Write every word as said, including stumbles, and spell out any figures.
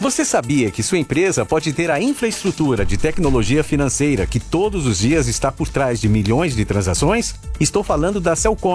Você sabia que sua empresa pode ter a infraestrutura de tecnologia financeira que todos os dias está por trás de milhões de transações? Estou falando da Celcom.